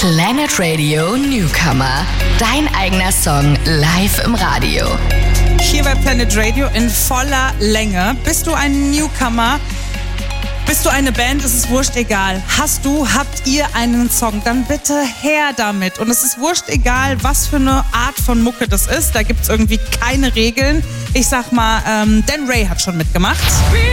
Planet Radio Newcomer. Dein eigener Song live im Radio. Hier bei Planet Radio in voller Länge. Bist du ein Newcomer? Bist du eine Band? Es ist wurscht egal. Habt ihr einen Song? Dann bitte her damit. Und es ist wurscht egal, was für eine Art von Mucke das ist. Da gibt es irgendwie keine Regeln. Ich sag mal, Dan Ray hat schon mitgemacht.